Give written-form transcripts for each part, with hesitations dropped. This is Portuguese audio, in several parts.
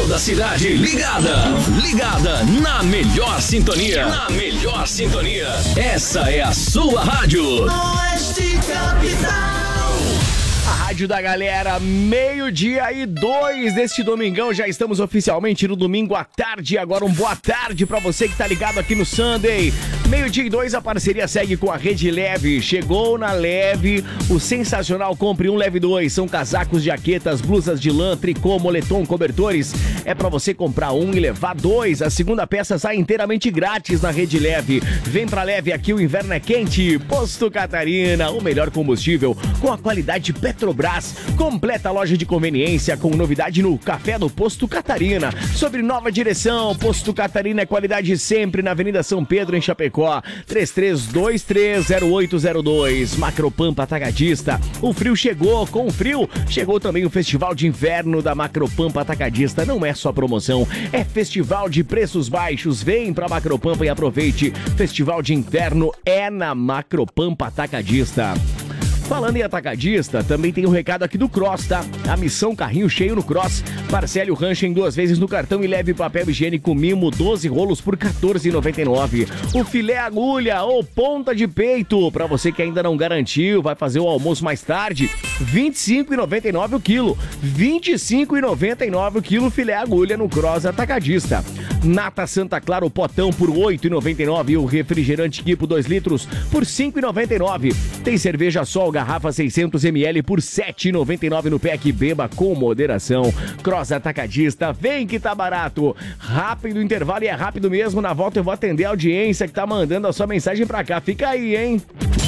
Toda a cidade ligada. Ligada na melhor sintonia. Na melhor sintonia. Essa é a sua rádio. Oeste Capital. A rádio da galera, 12:02 deste domingão, já estamos oficialmente no domingo à tarde. Agora boa tarde pra você que tá ligado aqui no Sunday. 12:02, a parceria segue com a Rede Leve. Chegou na Leve o sensacional Compre Um, Leve Dois. São casacos, jaquetas, blusas de lã, tricô, moletom, cobertores. É pra você comprar um e levar dois. A segunda peça sai inteiramente grátis na Rede Leve. Vem pra Leve, aqui o inverno é quente. Posto Catarina, o melhor combustível com a qualidade Petrobras. Completa loja de conveniência com novidade no Café do Posto Catarina. Sobre nova direção, Posto Catarina é qualidade sempre na Avenida São Pedro, em Chapecó. 33230802. Macropampa Atacadista. O frio chegou, com o frio chegou também o Festival de Inverno da Macropampa Atacadista. Não é só promoção, é festival de preços baixos. Vem pra Macropampa e aproveite. Festival de Inverno é na Macropampa Atacadista. Falando em atacadista, também tem um recado aqui do Cross, tá? A missão Carrinho Cheio no Cross. Parcele o rancho em 2 vezes no cartão e leve papel higiênico Mimo 12 rolos por R$14,99. O filé agulha ou ponta de peito, pra você que ainda não garantiu, vai fazer o almoço mais tarde, R$25,99 o quilo. R$25,99 o quilo filé agulha no Cross Atacadista. Nata Santa Clara, o potão por R$8,99 e o refrigerante Kipo 2 litros por R$5,99. Tem cerveja Sol garrafa 600ml por R$7,99 no PEC. Beba com moderação. Cross Atacadista, vem que tá barato. Rápido intervalo e é rápido mesmo. Na volta eu vou atender a audiência que tá mandando a sua mensagem pra cá. Fica aí, hein?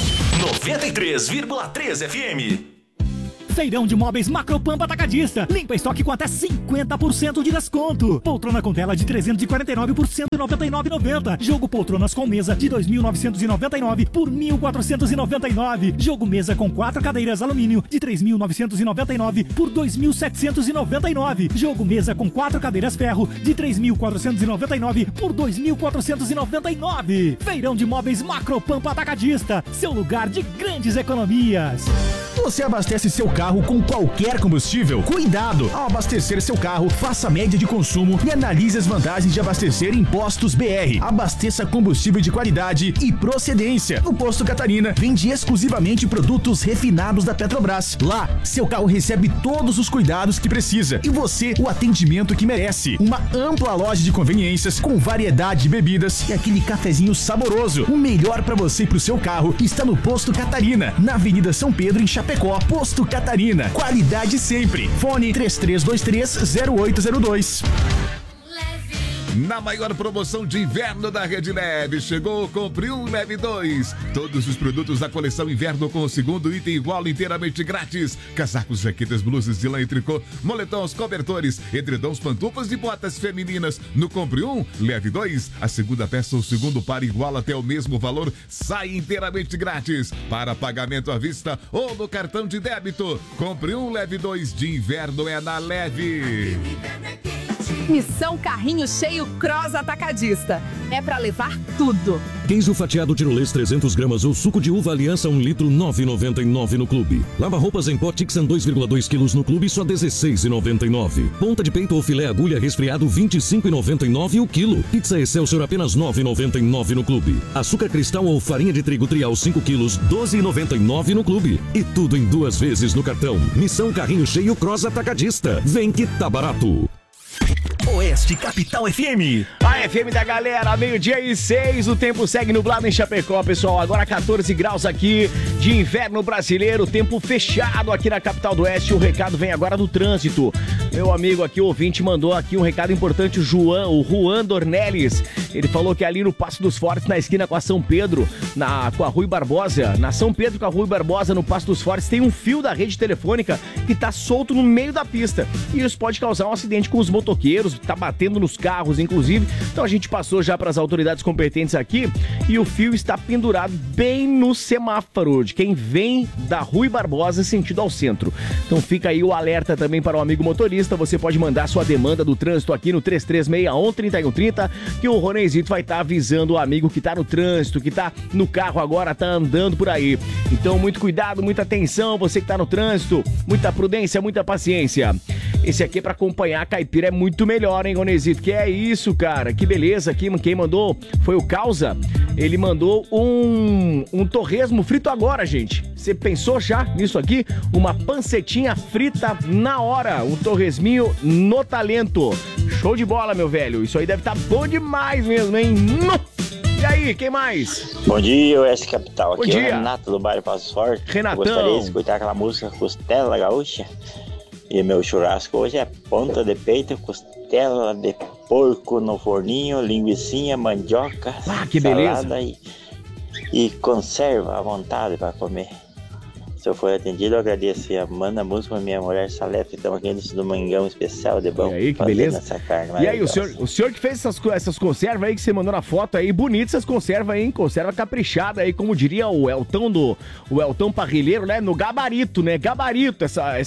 93,3 FM. Feirão de móveis Macropampa Atacadista. Limpa estoque com até 50% de desconto. Poltrona com tela de R$349 por R$199,90. Jogo poltronas com mesa de R$2.999 por R$1.499. Jogo mesa com 4 cadeiras alumínio de R$3.999 por R$2.799. Jogo mesa com 4 cadeiras ferro de R$3.499 por R$2.499. Feirão de móveis Macropampa Atacadista. Seu lugar de grandes economias. Você abastece seu carro com qualquer combustível? Cuidado! Ao abastecer seu carro, faça a média de consumo e analise as vantagens de abastecer em Postos BR. Abasteça combustível de qualidade e procedência. No Posto Catarina, vende exclusivamente produtos refinados da Petrobras. Lá, seu carro recebe todos os cuidados que precisa e você o atendimento que merece. Uma ampla loja de conveniências com variedade de bebidas e aquele cafezinho saboroso. O melhor para você e pro seu carro está no Posto Catarina, na Avenida São Pedro, em Chapecó. Posto Catarina, qualidade sempre. Fone 33230802. Na maior promoção de inverno da Rede Leve, chegou o Compre Um, Leve Dois. Todos os produtos da coleção inverno com o segundo item igual inteiramente grátis. Casacos, jaquetas, blusas de lã e tricô, moletons, cobertores, edredons, pantufas e botas femininas. No Compre Um, Leve Dois, a segunda peça ou segundo par igual até o mesmo valor sai inteiramente grátis. Para pagamento à vista ou no cartão de débito. Compre Um, Leve Dois, de inverno é na Leve. Missão Carrinho Cheio Cross Atacadista. É pra levar tudo. Queijo fatiado tirolês 300 gramas ou suco de uva Aliança 1 litro 9,99 no clube. Lava roupas em pó Tixan 2,2 quilos no clube só 16,99. Ponta de peito ou filé agulha resfriado 25,99 o quilo. Pizza Excelsior apenas 9,99 no clube. Açúcar cristal ou farinha de trigo trial 5 quilos 12,99 no clube. E tudo em 2 vezes no cartão. Missão Carrinho Cheio Cross Atacadista. Vem que tá barato. Oeste Capital FM. A FM da galera, 12:06, o tempo segue nublado em Chapecó, pessoal. Agora 14 graus aqui de inverno brasileiro, tempo fechado aqui na capital do Oeste. O recado vem agora do trânsito. Meu amigo aqui, o ouvinte, mandou aqui um recado importante, o Juan Dornelles. Ele falou que ali no Passo dos Fortes, na esquina com a São Pedro, com a Rui Barbosa, na São Pedro com a Rui Barbosa, no Passo dos Fortes, tem um fio da rede telefônica que tá solto no meio da pista. E isso pode causar um acidente com os motoqueiros, tá batendo nos carros, inclusive. Então a gente passou já para as autoridades competentes aqui e o fio está pendurado bem no semáforo de quem vem da Rui Barbosa sentido ao centro. Então fica aí o alerta também para o amigo motorista. Você pode mandar sua demanda do trânsito aqui no 3361-3130, que o Ronezito vai estar avisando o amigo que está no trânsito, que está no carro agora, está andando por aí. Então muito cuidado, muita atenção, você que está no trânsito, muita prudência, muita paciência. Esse aqui é pra acompanhar a caipira, é muito melhor, hein, Ronezito? Que é isso, cara, que beleza aqui. Quem mandou foi o Causa. Ele mandou um torresmo frito agora, gente. Você pensou já nisso aqui? Uma pancetinha frita na hora, um torresminho no talento. Show de bola, meu velho. Isso aí deve estar bom demais mesmo, hein? E aí, quem mais? Bom dia, Oeste Capital. Bom Aqui dia. é o Renato do bairro Passo Forte. Renatão. Gostaria de escutar aquela música Costela Gaúcha. E meu churrasco hoje é ponta de peito, costela de porco no forninho, linguicinha, mandioca, que beleza. salada e conserva à vontade para comer. Se eu for atendido, eu agradeço. E manda a música pra minha mulher Salete. Estamos aqui nesse domingão especial de bom. E aí, que beleza. Essa carne E aí, o senhor que fez essas conservas aí que você mandou na foto aí, bonitas essas conservas aí, hein? Conserva caprichada aí, como diria o Elton Parrilheiro, né? No gabarito, né? Gabarito,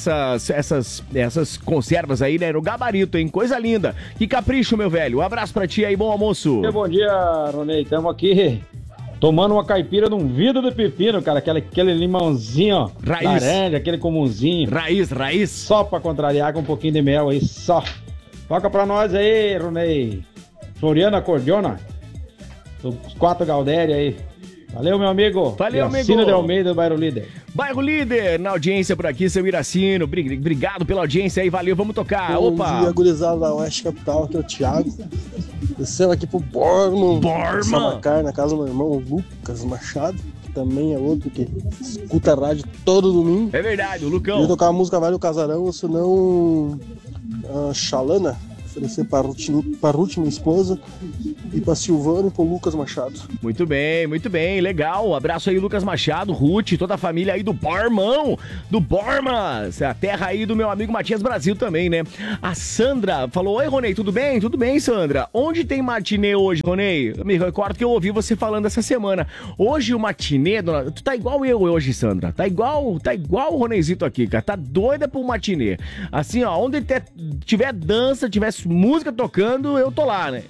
essas conservas aí, né? No gabarito, hein? Coisa linda. Que capricho, meu velho. Um abraço pra ti aí, bom almoço. Bom dia, Ronei. Estamos aqui tomando uma caipira num vidro de pepino, cara. Aquele limãozinho, ó. Raiz. Laranja, aquele comunzinho. Raiz. Só pra contrariar com um pouquinho de mel aí, só. Toca pra nós aí, Ronei. Floriana Cordiona. Os 4 Galdéria aí. Valeu, meu amigo. Valeu, amigo. Iracino de Almeida, do Bairro Líder. Bairro Líder, na audiência por aqui, seu Iracino. Obrigado pela audiência aí, valeu, vamos tocar. Bom Opa! dia, gurizada da Oeste Capital, aqui é o Thiago. Descendo aqui pro Borman. Sabacar, na casa do meu irmão Lucas Machado, que também é outro que escuta a rádio todo domingo. É verdade, o Lucão. Queria tocar a música Vai do Casarão, ou senão Xalana. Oferecer pra Ruth, minha esposa, e pra Silvana e pro Lucas Machado. Muito bem, legal. Abraço aí, Lucas Machado, Ruth, toda a família aí do Bormão, do Borma, a terra aí do meu amigo Matias Brasil também, né? A Sandra falou: oi, Ronei, tudo bem? Tudo bem, Sandra? Onde tem matinê hoje, Ronei? Eu me recordo que eu ouvi você falando essa semana. Hoje o matinê, dona... tu tá igual eu hoje, Sandra. Tá igual o Roneizito aqui, cara. Tá doida pro matinê. Assim, ó, onde tiver dança, tivesse música tocando, eu tô lá, né?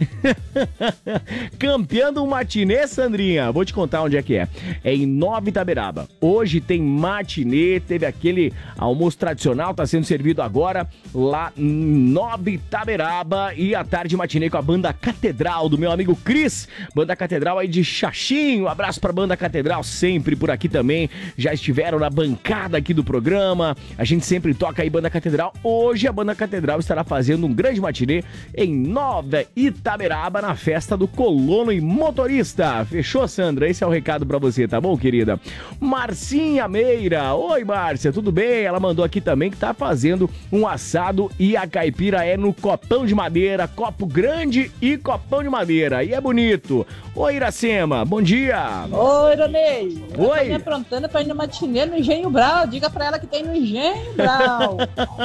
Campeando um matinê, Sandrinha. Vou te contar onde é que é. É em Nova Itaberaba. Hoje tem matinê, teve aquele almoço tradicional, tá sendo servido agora lá em Nova Itaberaba. E à tarde matinê com a Banda Catedral, do meu amigo Cris. Banda Catedral aí de Xaxim. Abraço pra Banda Catedral, sempre por aqui também. Já estiveram na bancada aqui do programa. A gente sempre toca aí Banda Catedral. Hoje a Banda Catedral estará fazendo um grande matinê em Nova Itaberaba, na festa do Colono e Motorista. Fechou, Sandra? Esse é o recado pra você, tá bom, querida? Marcinha Meira. Oi, Márcia, tudo bem? Ela mandou aqui também que tá fazendo um assado e a caipira é no copão de madeira, copo grande e copão de madeira. E é bonito. Oi, Iracema, bom dia. Oi, Ronei. Oi. Eu tô me aprontando pra ir no matinê no Engenho Brau. Diga pra ela que tem no Engenho Brau.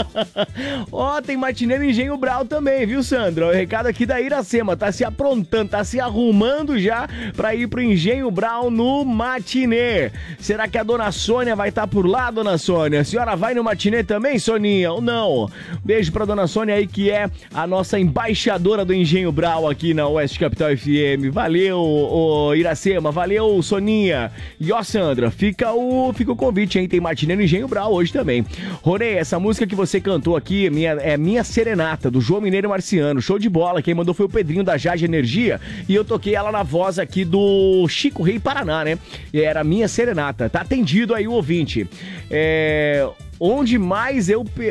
Ó, tem matinê no Engenho Brau também, viu, Sandra? O recado aqui da Iracema, tá se aprontando, tá se arrumando já pra ir pro Engenho Brau no matinê. Será que a dona Sônia vai estar por lá, dona Sônia? A senhora vai no matinê também, Soninha, ou não? Beijo pra dona Sônia aí, que é a nossa embaixadora do Engenho Brau aqui na Oeste Capital FM. Valeu, Iracema, valeu, Soninha. E ó, Sandra, fica o convite, hein? Tem matinê no Engenho Brau hoje também. Ronei, essa música que você cantou aqui é Minha Serenata, do João Mineiro Marciano. Show de bola. Quem mandou foi o Pedrinho da Jade Energia e eu toquei ela na voz aqui do Chico Rei Paraná, né? E era Minha Serenata. Tá atendido aí o ouvinte. Onde mais?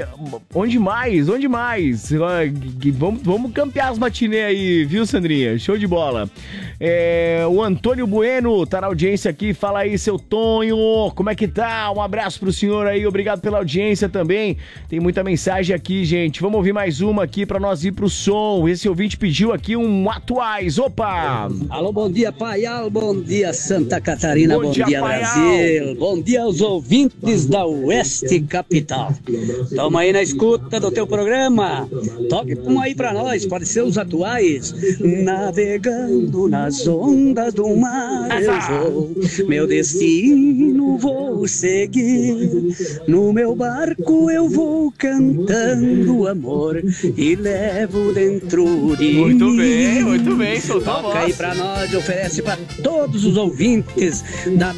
Vamos campear as matinê aí, viu, Sandrinha? Show de bola. O Antônio Bueno tá na audiência aqui. Fala aí, seu Tonho, como é que tá? Um abraço pro senhor aí, obrigado pela audiência também. Tem muita mensagem aqui, gente. Vamos ouvir mais uma aqui pra nós ir pro som. Esse ouvinte pediu aqui um Atuais. Opa! Alô, bom dia, Paial. Bom dia, Santa Catarina. Bom dia, Paial. Brasil. Bom dia aos ouvintes da Oeste Capital. Tamo aí na escuta do teu programa. Toque um aí pra nós, pode ser os atuais. Navegando nas ondas do mar eu vou, meu destino vou seguir. No meu barco eu vou cantando amor e levo dentro de mim. Muito bem, soltou a Toca voz. aí pra nós, oferece pra todos os ouvintes da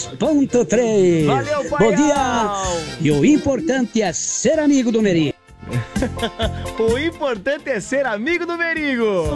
93.3. Valeu, Bom Paial. dia! E o importante é ser amigo do Meri. O importante é ser amigo do Merigo.